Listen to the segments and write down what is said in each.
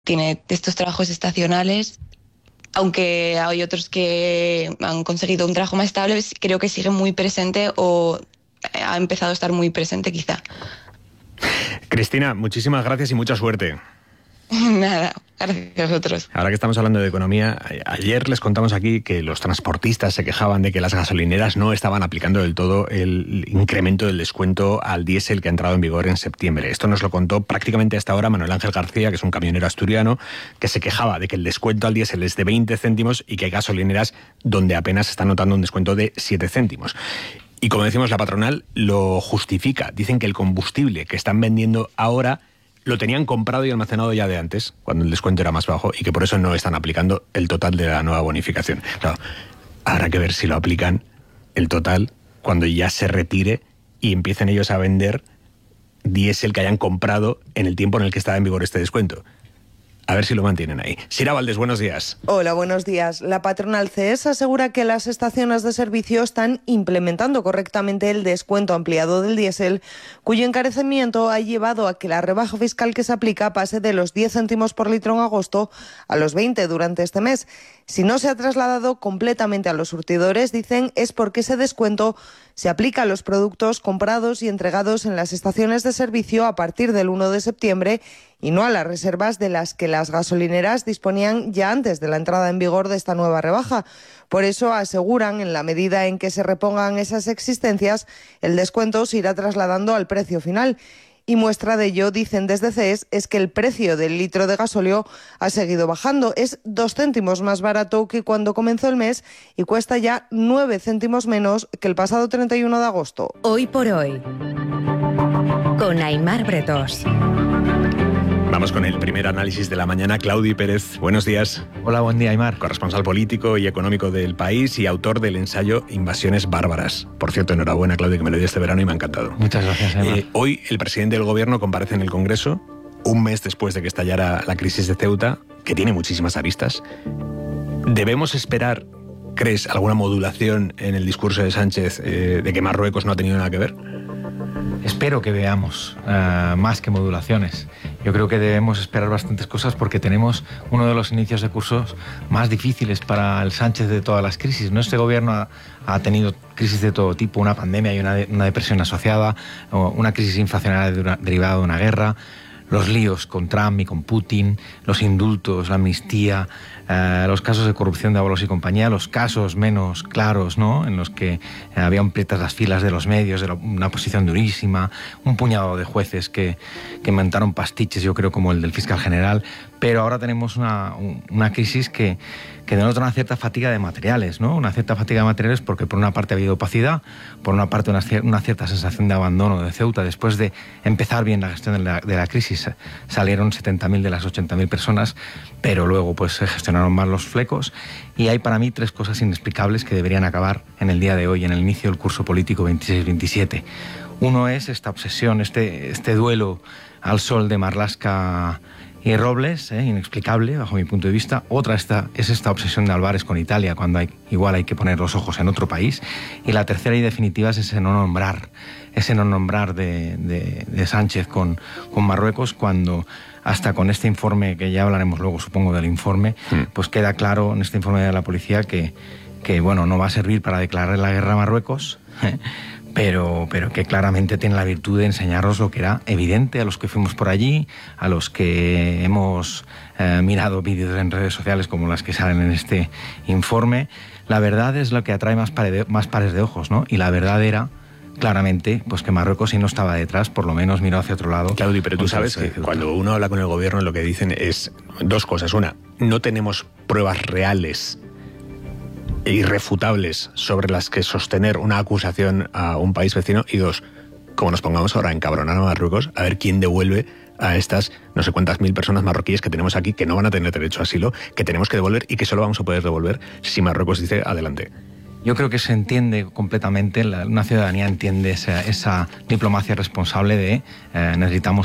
tiene estos trabajos estacionales. Aunque hay otros que han conseguido un trabajo más estable, creo que sigue muy presente o ha empezado a estar muy presente quizá. Cristina, muchísimas gracias y mucha suerte. Nada, gracias a vosotros. Ahora que estamos hablando de economía, ayer les contamos aquí que los transportistas se quejaban de que las gasolineras no estaban aplicando del todo el incremento del descuento al diésel que ha entrado en vigor en septiembre. Esto nos lo contó prácticamente hasta ahora Manuel Ángel García, que es un camionero asturiano, que se quejaba de que el descuento al diésel es de 20 céntimos y que hay gasolineras donde apenas se está notando un descuento de 7 céntimos. Y como decimos, la patronal lo justifica. Dicen que el combustible que están vendiendo ahora lo tenían comprado y almacenado ya de antes, cuando el descuento era más bajo, y que por eso no están aplicando el total de la nueva bonificación. Claro, habrá que ver si lo aplican el total cuando ya se retire y empiecen ellos a vender diésel que hayan comprado en el tiempo en el que estaba en vigor este descuento. A ver si lo mantienen ahí. Sira Valdés, buenos días. Hola, buenos días. La patronal CES asegura que las estaciones de servicio están implementando correctamente el descuento ampliado del diésel, cuyo encarecimiento ha llevado a que la rebaja fiscal que se aplica pase de los 10 céntimos por litro en agosto a los 20 durante este mes. Si no se ha trasladado completamente a los surtidores, dicen, es porque ese descuento se aplica a los productos comprados y entregados en las estaciones de servicio a partir del 1 de septiembre y no a las reservas de las que las gasolineras disponían ya antes de la entrada en vigor de esta nueva rebaja. Por eso aseguran, en la medida en que se repongan esas existencias, el descuento se irá trasladando al precio final. Y muestra de ello, dicen desde CES, es que el precio del litro de gasóleo ha seguido bajando. Es 2 céntimos más barato que cuando comenzó el mes y cuesta ya 9 céntimos menos que el pasado 31 de agosto. Hoy por hoy, con Aimar Bretós. Vamos con el primer análisis de la mañana. Claudi Pérez, buenos días. Hola, buen día, Aimar. Corresponsal político y económico del País y autor del ensayo Invasiones Bárbaras. Por cierto, enhorabuena, Claudio, que me lo dio este verano y me ha encantado. Muchas gracias, Aimar. Hoy el presidente del Gobierno comparece en el Congreso, un mes después de que estallara la crisis de Ceuta, que tiene muchísimas aristas. ¿Debemos esperar, crees, alguna modulación en el discurso de Sánchez de que Marruecos no ha tenido nada que ver? Espero que veamos más que modulaciones. Yo creo que debemos esperar bastantes cosas porque tenemos uno de los inicios de cursos más difíciles para el Sánchez de todas las crisis. Este gobierno ha tenido crisis de todo tipo, una pandemia y una depresión asociada, una crisis inflacionaria derivada de una guerra, los líos con Trump y con Putin, los indultos, la amnistía, los casos de corrupción de Ábalos y compañía, los casos menos claros, ¿no?, en los que habían prietas las filas de los medios, una posición durísima, un puñado de jueces que inventaron pastiches, yo creo, como el del fiscal general. Pero ahora tenemos una crisis que denota una cierta fatiga de materiales, ¿no? Una cierta fatiga de materiales porque por una parte ha habido opacidad, por una parte una cierta sensación de abandono de Ceuta. Después de empezar bien la gestión de la crisis, salieron 70.000 de las 80.000 personas, pero luego pues se gestionaron mal los flecos. Y hay para mí 3 cosas inexplicables que deberían acabar en el día de hoy, en el inicio del curso político 26-27. Uno es esta obsesión, este duelo al sol de Marlaska y Robles, inexplicable bajo mi punto de vista. Otra es esta obsesión de Álvarez con Italia, cuando igual hay que poner los ojos en otro país. Y la tercera y definitiva es ese no nombrar de Sánchez con Marruecos, cuando hasta con este informe, que ya hablaremos luego supongo del informe, pues queda claro en este informe de la policía que bueno, no va a servir para declarar la guerra a Marruecos, pero que claramente tiene la virtud de enseñarnos lo que era evidente a los que fuimos por allí, a los que hemos mirado vídeos en redes sociales como las que salen en este informe. La verdad es lo que atrae más pares de ojos, ¿no? Y la verdad era, claramente, pues que Marruecos, si no estaba detrás, por lo menos miró hacia otro lado. Claudio, pero tú sabes que cuando uno habla con el gobierno, lo que dicen es 2 cosas. Una, no tenemos pruebas reales e irrefutables sobre las que sostener una acusación a un país vecino. Y 2, como nos pongamos ahora a encabronar a Marruecos, a ver quién devuelve a estas no sé cuántas mil personas marroquíes que tenemos aquí, que no van a tener derecho a asilo, que tenemos que devolver y que solo vamos a poder devolver si Marruecos dice adelante. Yo creo que se entiende completamente, una ciudadanía entiende esa diplomacia responsable de necesitamos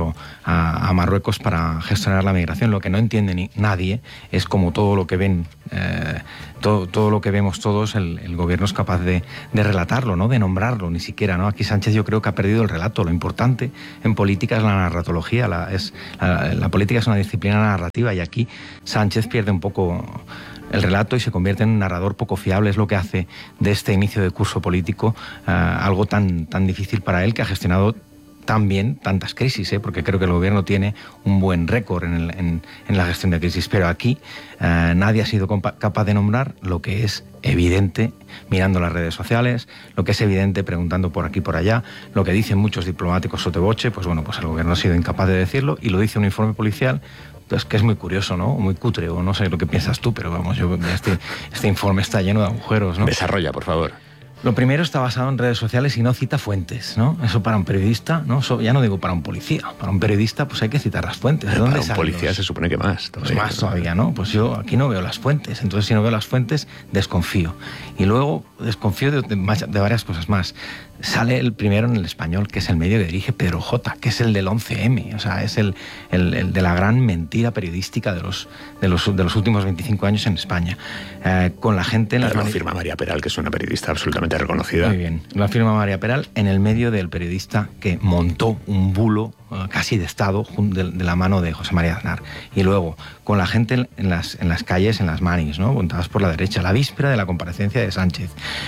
a Marruecos para gestionar la migración. Lo que no entiende nadie es como todo lo que ven, todo lo que vemos todos, el gobierno es capaz de relatarlo, ¿no? De nombrarlo, ni siquiera, ¿no? Aquí Sánchez yo creo que ha perdido el relato. Lo importante en política es la narratología, la política es una disciplina narrativa y aquí Sánchez pierde un poco el relato y se convierte en un narrador poco fiable. Es lo que hace de este inicio de curso político algo tan difícil para él, que ha gestionado tan bien tantas crisis, porque creo que el gobierno tiene un buen récord en la gestión de crisis, pero aquí nadie ha sido capaz de nombrar lo que es evidente mirando las redes sociales, lo que es evidente preguntando por aquí y por allá, lo que dicen muchos diplomáticos soteboche, pues bueno, pues el gobierno ha sido incapaz de decirlo y lo dice un informe policial. Es que es muy curioso, ¿no? Muy cutre, o no sé lo que piensas tú, pero vamos, este informe está lleno de agujeros, ¿no? Desarrolla, por favor. Lo primero está basado en redes sociales y no cita fuentes, ¿no? Eso para un periodista, ¿no? Eso ya no digo para un policía, para un periodista pues hay que citar las fuentes. ¿De dónde para un policía se supone que más. Pues más todavía, ¿no? Pues yo aquí no veo las fuentes, entonces si no veo las fuentes desconfío. Y luego desconfío de varias cosas más. Sale el primero en El Español, que es el medio que dirige Pedro J., que es el del 11M, o sea, es el de la gran mentira periodística de los últimos 25 años en España. Con la gente... Lo firma María Peral, que es una periodista absolutamente reconocida. Muy bien, lo firma María Peral en el medio del periodista que montó un bulo casi de Estado de la mano de José María Aznar. Y luego, con la gente en las calles, en las manis, ¿no? Montadas por la derecha, la víspera de la comparecencia de Sánchez,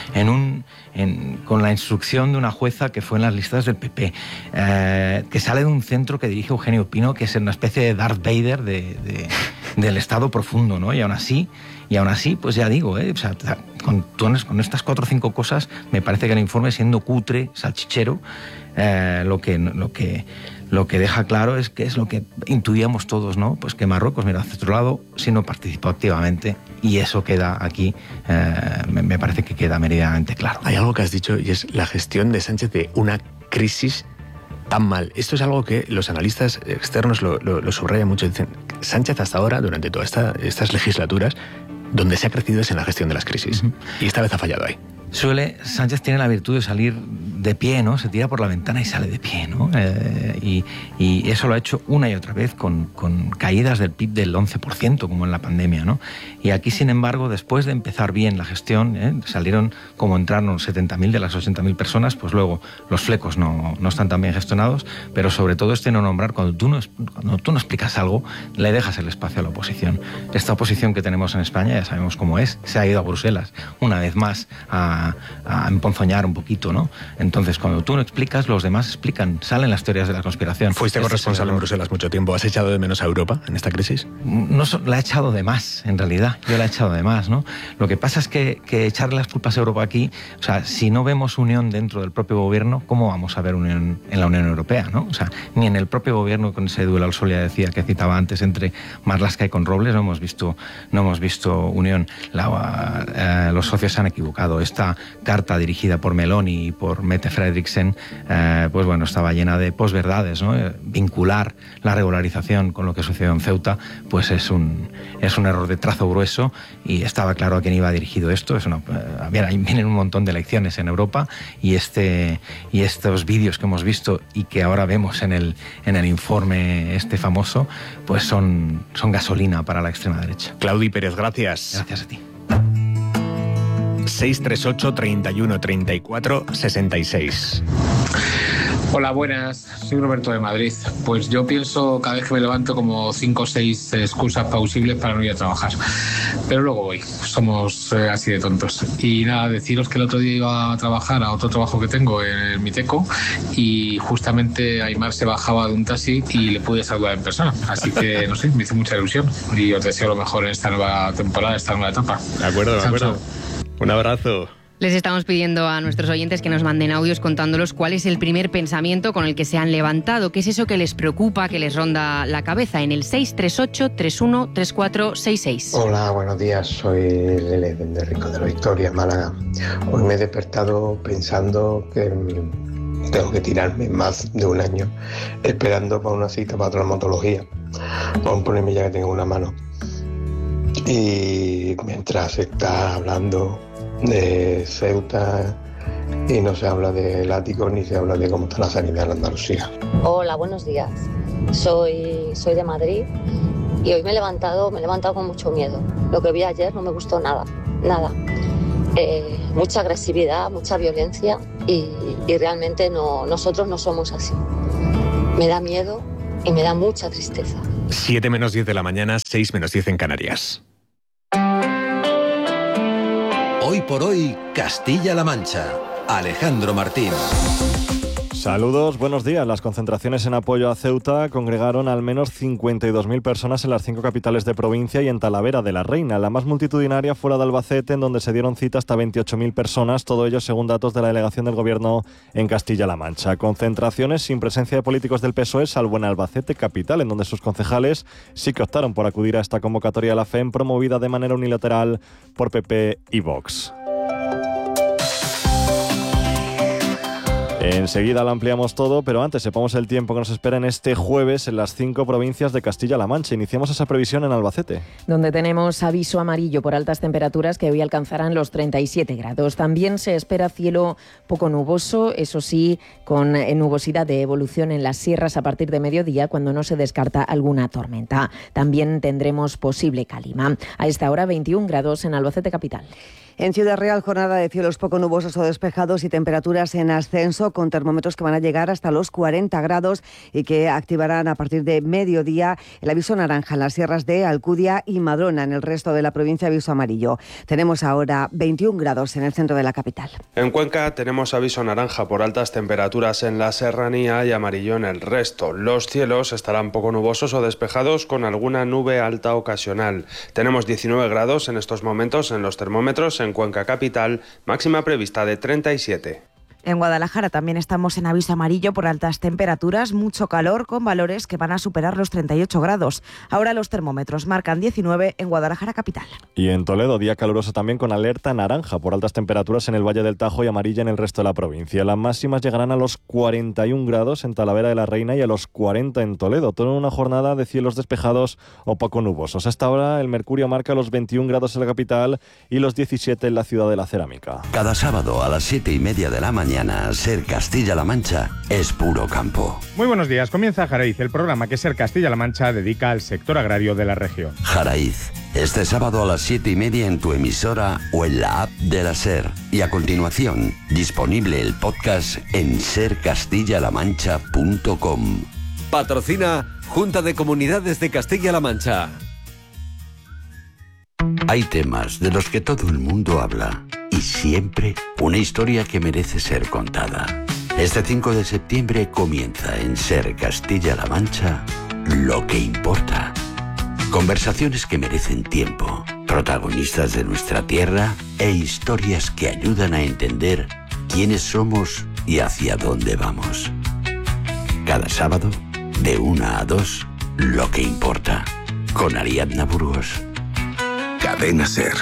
con la instrucción de una jueza que fue en las listas del PP, que sale de un centro que dirige Eugenio Pino, que es una especie de Darth Vader del Estado profundo, ¿no? Y aún así, pues ya digo, o sea, con estas 4 o 5 cosas, me parece que el informe, siendo cutre, salchichero, lo que deja claro es que es lo que intuíamos todos, ¿no? Pues que Marruecos mira hacia otro lado si no participó activamente, y eso queda aquí, me parece que queda meridianamente claro. Hay algo que has dicho y es la gestión de Sánchez de una crisis tan mal. Esto es algo que los analistas externos lo subrayan mucho. Dicen, Sánchez hasta ahora, durante todas estas legislaturas, donde se ha crecido es en la gestión de las crisis. Uh-huh. Y esta vez ha fallado ahí. Sánchez tiene la virtud de salir de pie, ¿no? Se tira por la ventana y sale de pie, ¿no? Y eso lo ha hecho una y otra vez con caídas del PIB del 11%, como en la pandemia, ¿no? Y aquí, sin embargo, después de empezar bien la gestión, salieron como entraron 70.000 de las 80.000 personas, pues luego los flecos no están tan bien gestionados, pero sobre todo no nombrar, cuando tú no explicas algo, le dejas el espacio a la oposición. Esta oposición que tenemos en España, ya sabemos cómo es, se ha ido a Bruselas una vez más a emponzoñar un poquito, ¿no? Entonces, cuando tú no explicas, los demás explican, salen las teorías de la conspiración. Fuiste corresponsal en Bruselas mucho tiempo. ¿Has echado de menos a Europa en esta crisis? No, la he echado de más, en realidad. Yo la he echado de más, ¿no? Lo que pasa es que echarle las culpas a Europa aquí, o sea, si no vemos unión dentro del propio gobierno, ¿cómo vamos a ver unión en la Unión Europea, ¿no? O sea, ni en el propio gobierno, con ese duelo al sol, ya decía, que citaba antes, entre Marlaska y con Robles, no hemos visto unión. Los socios se han equivocado. Esta carta dirigida por Meloni y por Mette Frederiksen, pues bueno, estaba llena de posverdades, ¿no? Vincular la regularización con lo que sucedió en Ceuta, pues es un error de trazo grueso, y estaba claro a quién iba dirigido esto. Vienen un montón de elecciones en Europa, y estos vídeos que hemos visto y que ahora vemos en el informe famoso, pues son gasolina para la extrema derecha. Claudi Pérez, gracias. Gracias a ti. 638 31 34 66. Hola, buenas. Soy Roberto de Madrid. Pues yo pienso cada vez que me levanto como 5 o 6 excusas plausibles para no ir a trabajar. Pero luego voy. Somos así de tontos. Y nada, deciros que el otro día iba a trabajar a otro trabajo que tengo en Miteco, y justamente Aimar se bajaba de un taxi y le pude saludar en persona. Así que, no sé, me hizo mucha ilusión. Y os deseo lo mejor en esta nueva temporada, esta nueva etapa. De acuerdo, de acuerdo. Un abrazo. Les estamos pidiendo a nuestros oyentes que nos manden audios contándolos cuál es el primer pensamiento con el que se han levantado, qué es eso que les preocupa, que les ronda la cabeza, en el 638-313466. Hola, buenos días, soy Lele de Rico de la Victoria, Málaga. Hoy me he despertado pensando que tengo que tirarme más de un año esperando para una cita para traumatología. Vamos a ponerme ya que tengo una mano. Y mientras se está hablando de Ceuta y no se habla del ático ni se habla de cómo está la sanidad en Andalucía. Hola, buenos días. Soy de Madrid y hoy me he levantado con mucho miedo. Lo que vi ayer no me gustó nada. Mucha agresividad, mucha violencia y realmente nosotros no somos así. Me da miedo y me da mucha tristeza. 7 menos 10 de la mañana, 6 menos 10 en Canarias. Hoy por hoy, Castilla-La Mancha. Alejandro Martín. Saludos, buenos días. Las concentraciones en apoyo a Ceuta congregaron al menos 52.000 personas en las 5 capitales de provincia y en Talavera de la Reina. La más multitudinaria fue la de Albacete, en donde se dieron cita hasta 28.000 personas, todo ello según datos de la delegación del Gobierno en Castilla-La Mancha. Concentraciones sin presencia de políticos del PSOE, salvo en Albacete capital, en donde sus concejales sí que optaron por acudir a esta convocatoria de la FEM, promovida de manera unilateral por PP y Vox. Enseguida lo ampliamos todo, pero antes sepamos el tiempo que nos espera en este jueves en las 5 provincias de Castilla-La Mancha. Iniciamos esa previsión en Albacete, donde tenemos aviso amarillo por altas temperaturas que hoy alcanzarán los 37 grados. También se espera cielo poco nuboso, eso sí, con nubosidad de evolución en las sierras a partir de mediodía, cuando no se descarta alguna tormenta. También tendremos posible calima. A esta hora 21 grados en Albacete capital. En Ciudad Real, jornada de cielos poco nubosos o despejados y temperaturas en ascenso, con termómetros que van a llegar hasta los 40 grados y que activarán a partir de mediodía el aviso naranja en las sierras de Alcudia y Madrona. En el resto de la provincia, aviso amarillo. Tenemos ahora 21 grados en el centro de la capital. En Cuenca tenemos aviso naranja por altas temperaturas en la serranía y amarillo en el resto. Los cielos estarán poco nubosos o despejados con alguna nube alta ocasional. Tenemos 19 grados en estos momentos en los termómetros en Cuenca capital, máxima prevista de 37. En Guadalajara también estamos en aviso amarillo por altas temperaturas, mucho calor con valores que van a superar los 38 grados. Ahora los termómetros marcan 19 en Guadalajara capital. Y en Toledo, día caluroso también con alerta naranja por altas temperaturas en el Valle del Tajo y amarilla en el resto de la provincia. Las máximas llegarán a los 41 grados en Talavera de la Reina y a los 40 en Toledo. Toda una jornada de cielos despejados o poco nubosos. Hasta ahora el mercurio marca los 21 grados en la capital y los 17 en la ciudad de la Cerámica. Cada sábado a las 7:30 de la mañana, Ser Castilla-La Mancha es puro campo. Muy buenos días, comienza Jaraiz, el programa que Ser Castilla-La Mancha dedica al sector agrario de la región. Jaraiz, este sábado a las 7:30 en tu emisora o en la app de la Ser. Y a continuación, disponible el podcast en sercastillalamancha.com. Patrocina Junta de Comunidades de Castilla-La Mancha. Hay temas de los que todo el mundo habla y siempre una historia que merece ser contada. Este 5 de septiembre comienza en Ser Castilla-La Mancha Lo que importa. Conversaciones que merecen tiempo, protagonistas de nuestra tierra e historias que ayudan a entender quiénes somos y hacia dónde vamos. Cada sábado, de 1 a 2, Lo que importa, con Ariadna Burgos. Cadena Ser.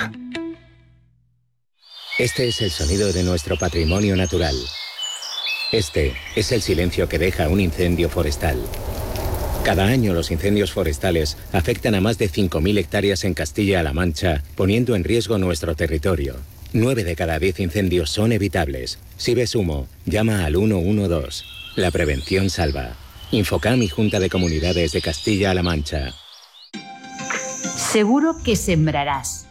Este es el sonido de nuestro patrimonio natural. Este es el silencio que deja un incendio forestal. Cada año los incendios forestales afectan a más de 5.000 hectáreas en Castilla-La Mancha, poniendo en riesgo nuestro territorio. 9 de cada 10 incendios son evitables. Si ves humo, llama al 112. La prevención salva. Infocam y Junta de Comunidades de Castilla-La Mancha. Seguro que sembrarás,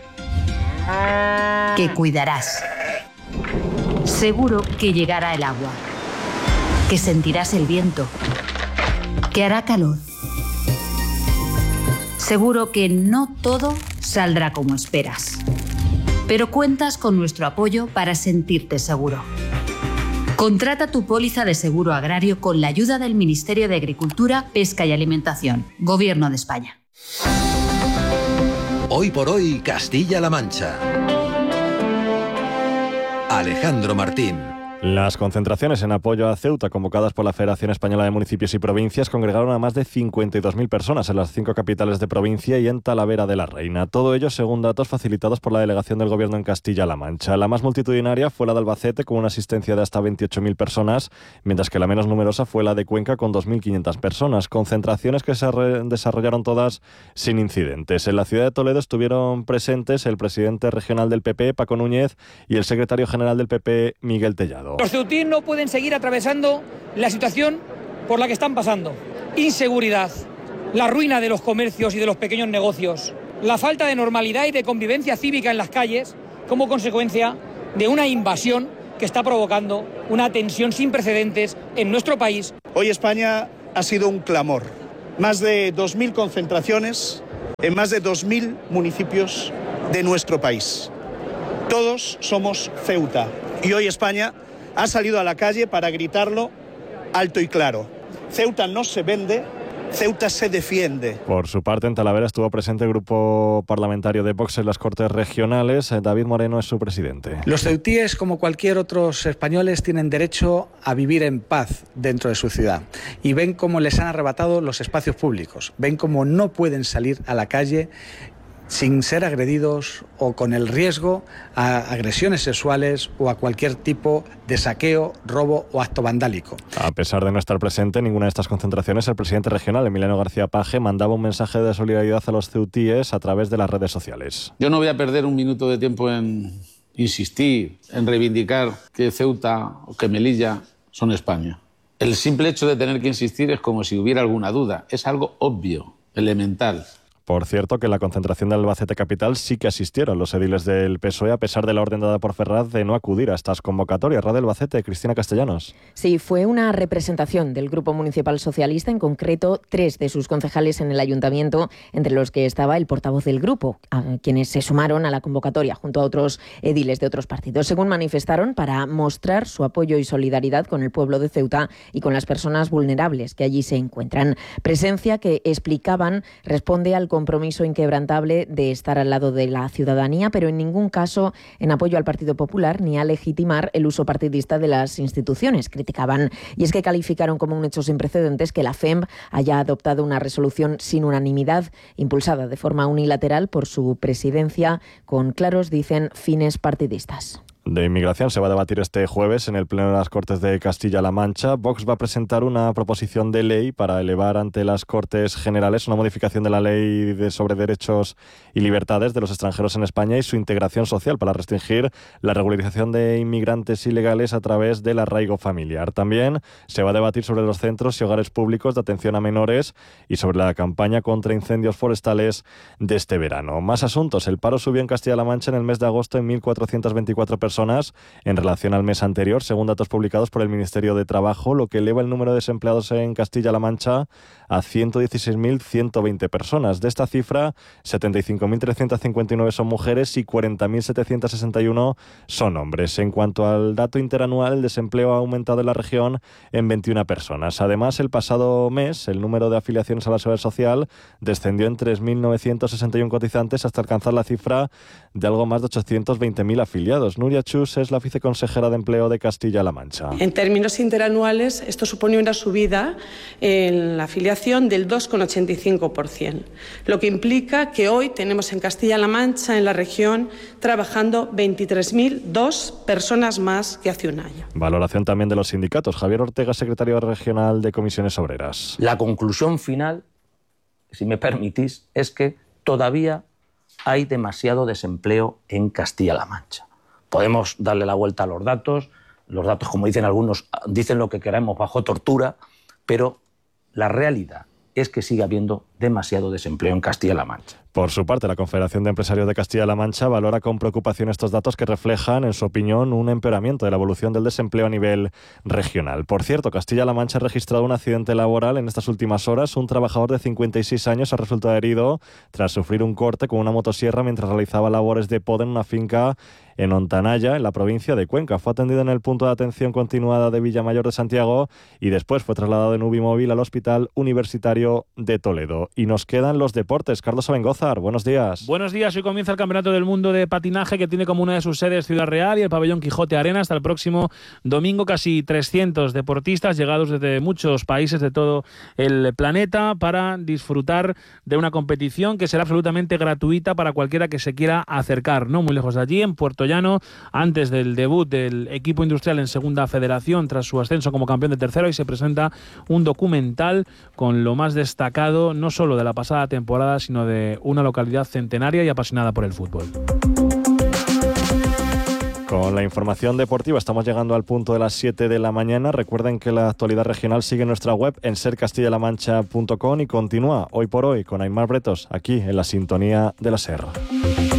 que cuidarás. Seguro que llegará el agua, que sentirás el viento, que hará calor. Seguro que no todo saldrá como esperas, pero cuentas con nuestro apoyo para sentirte seguro. Contrata tu póliza de seguro agrario con la ayuda del Ministerio de Agricultura, Pesca y Alimentación, Gobierno de España. Hoy por hoy, Castilla-La Mancha. Alejandro Martín. Las concentraciones en apoyo a Ceuta convocadas por la Federación Española de Municipios y Provincias congregaron a más de 52.000 personas en las 5 capitales de provincia y en Talavera de la Reina. Todo ello según datos facilitados por la delegación del Gobierno en Castilla-La Mancha. La más multitudinaria fue la de Albacete con una asistencia de hasta 28.000 personas, mientras que la menos numerosa fue la de Cuenca con 2.500 personas. Concentraciones que se desarrollaron todas sin incidentes. En la ciudad de Toledo estuvieron presentes el presidente regional del PP, Paco Núñez, y el secretario general del PP, Miguel Tellado. Los ceutíes no pueden seguir atravesando la situación por la que están pasando. Inseguridad, la ruina de los comercios y de los pequeños negocios, la falta de normalidad y de convivencia cívica en las calles como consecuencia de una invasión que está provocando una tensión sin precedentes en nuestro país. Hoy España ha sido un clamor. Más de 2.000 concentraciones en más de 2.000 municipios de nuestro país. Todos somos Ceuta y hoy España ha salido a la calle para gritarlo alto y claro. Ceuta no se vende, Ceuta se defiende. Por su parte, en Talavera estuvo presente el grupo parlamentario de Vox en las Cortes Regionales. David Moreno es su presidente. Los ceutíes, como cualquier otros españoles, tienen derecho a vivir en paz dentro de su ciudad. Y ven cómo les han arrebatado los espacios públicos. Ven cómo no pueden salir a la calle sin ser agredidos o con el riesgo a agresiones sexuales o a cualquier tipo de saqueo, robo o acto vandálico. A pesar de no estar presente en ninguna de estas concentraciones, el presidente regional, Emiliano García Paje, mandaba un mensaje de solidaridad a los ceutíes a través de las redes sociales. Yo no voy a perder un minuto de tiempo en insistir, en reivindicar que Ceuta o que Melilla son España. El simple hecho de tener que insistir es como si hubiera alguna duda. Es algo obvio, elemental. Por cierto, que en la concentración de Albacete Capital sí que asistieron los ediles del PSOE, a pesar de la orden dada por Ferraz de no acudir a estas convocatorias. Radio Albacete, Cristina Castellanos. Sí, fue una representación del Grupo Municipal Socialista, en concreto 3 de sus concejales en el ayuntamiento, entre los que estaba el portavoz del grupo, a quienes se sumaron a la convocatoria junto a otros ediles de otros partidos. Según manifestaron, para mostrar su apoyo y solidaridad con el pueblo de Ceuta y con las personas vulnerables que allí se encuentran. Presencia que, explicaban, responde al compromiso inquebrantable de estar al lado de la ciudadanía, pero en ningún caso en apoyo al Partido Popular ni a legitimar el uso partidista de las instituciones, criticaban. Y es que calificaron como un hecho sin precedentes que la FEMP haya adoptado una resolución sin unanimidad, impulsada de forma unilateral por su presidencia, con claros, dicen, fines partidistas. De inmigración se va a debatir este jueves en el Pleno de las Cortes de Castilla-La Mancha. Vox va a presentar una proposición de ley para elevar ante las Cortes Generales una modificación de la ley sobre derechos y libertades de los extranjeros en España y su integración social para restringir la regularización de inmigrantes ilegales a través del arraigo familiar. También se va a debatir sobre los centros y hogares públicos de atención a menores y sobre la campaña contra incendios forestales de este verano. Más asuntos. El paro subió en Castilla-La Mancha en el mes de agosto en 1.424 personas en relación al mes anterior, según datos publicados por el Ministerio de Trabajo, lo que eleva el número de desempleados en Castilla-La Mancha a 116.120 personas. De esta cifra, 75.359 son mujeres y 40.761 son hombres. En cuanto al dato interanual, el desempleo ha aumentado en la región en 21 personas. Además, el pasado mes, el número de afiliaciones a la Seguridad Social descendió en 3.961 cotizantes hasta alcanzar la cifra de algo más de 820.000 afiliados. Nuria Chus es la viceconsejera de Empleo de Castilla-La Mancha. En términos interanuales, esto supone una subida en la afiliación del 2,85%, lo que implica que hoy tenemos en Castilla-La Mancha, en la región, trabajando 23.002 personas más que hace un año. Valoración también de los sindicatos. Javier Ortega, secretario regional de Comisiones Obreras. La conclusión final, si me permitís, es que todavía hay demasiado desempleo en Castilla-La Mancha. Podemos darle la vuelta a los datos, como dicen algunos, dicen lo que queramos bajo tortura, pero la realidad es que sigue habiendo demasiado desempleo en Castilla-La Mancha. Por su parte, la Confederación de Empresarios de Castilla-La Mancha valora con preocupación estos datos que reflejan, en su opinión, un empeoramiento de la evolución del desempleo a nivel regional. Por cierto, Castilla-La Mancha ha registrado un accidente laboral en estas últimas horas. Un trabajador de 56 años ha resultado herido tras sufrir un corte con una motosierra mientras realizaba labores de poda en una finca en Ontanaya, en la provincia de Cuenca. Fue atendido en el punto de atención continuada de Villamayor de Santiago y después fue trasladado en UBI móvil al Hospital Universitario de Toledo. partido. Y nos quedan los deportes. Carlos Abengózar, buenos días. Buenos días. Hoy comienza el Campeonato del Mundo de Patinaje, que tiene como una de sus sedes Ciudad Real y el pabellón Quijote Arena. Hasta el próximo domingo, casi 300 deportistas llegados desde muchos países de todo el planeta para disfrutar de una competición que será absolutamente gratuita para cualquiera que se quiera acercar. No muy lejos de allí, en Puerto Llano, antes del debut del equipo industrial en Segunda Federación, tras su ascenso como campeón de tercera, y se presenta un documental con lo más destacado, no solo de la pasada temporada, sino de una localidad centenaria y apasionada por el fútbol. Con la información deportiva estamos llegando al punto de las 7 de la mañana. Recuerden que la actualidad regional sigue en nuestra web en sercastillalamancha.com y continúa hoy por hoy con Aymar Bretos aquí en la sintonía de la SER.